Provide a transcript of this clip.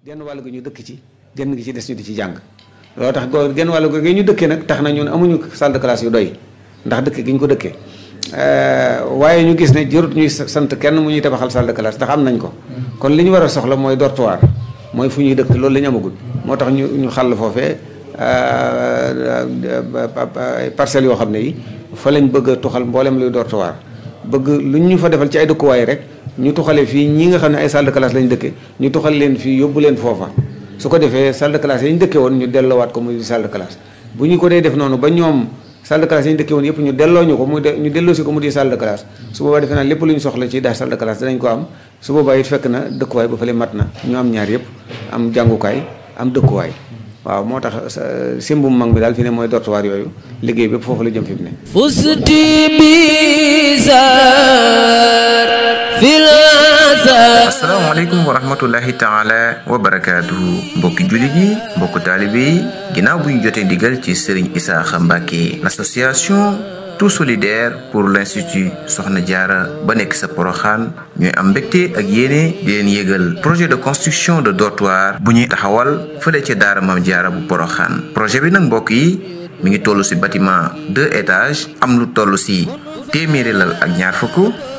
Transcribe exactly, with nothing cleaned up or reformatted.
genn wàll gi ñu dëkk ci genn gi ci des ñu di ci jàng loolu tax go genn wàll gi ñu dëkkee nag tax na ñun amuñu salle de classe yu doy ndax dëkk gi ñu ko dëkkee waaye ñu gis ne jërut ñuy sant kenn mu ñuy tabaxal salle de classe ndax am nañ ko kon li ñu war a soxla mooy dortoir mooy fu ñuy dëkk loolu la ñu amagul moo tax ñu ñu xàll foofee parcelles yoo xam ne yi fa lañ bëgg a tuxal mboolem luy dortoir bëgg lu ñu fa defal ci ay dëkkuwaay rek ñu tuxale fii ñi nga xam ne ay salle de classe lañ dëkke ñu tuxal leen fii yóbbu leen foofa su ko defee salle de classe yi ñu dëkke woon ñu delloowaat ko muy salle de classe bu ñu ko dee def noonu ba ñoom salle de classe yi ñu dëkke woon yëpp ñu delloo ñu ko muy ñu delloo si ko mu di salle de classe su boobaa defe naa lépp lu ñu soxla ci daa salle de classe danañ ko am su boobaa it fekk na dëkkuwaay ba fële mat na ñu am ñaar yëpp am jàngukaay am dëkkuwaay waaw moo tax simbum mag mi daal fi ne mooy dortoir yooyu liggéey bépp foofu la jëm fi mu ne fusti bizar fil asalaamaaleykum wa rahmatullahi taala wa barakaatuhu mbokki jullit yi mbokku taalibe yi ginnaaw bu ñu jotee ndigal ci Serigne Isaaxa Mbàkke l'association tout solidaire pour l'institut Soxna Jaara ba nekk sa Poroxaan ñooy am mbégte ak yéene di leen yégal projet de construction de dortoir bu ñuy taxawal fële ca daara Maam Jaara bu Poroxaan projet bi nag mbokk yi mi ngi toll ci bâtiment deux étages am lu toll ci téeméeri lal ak ñaar fukk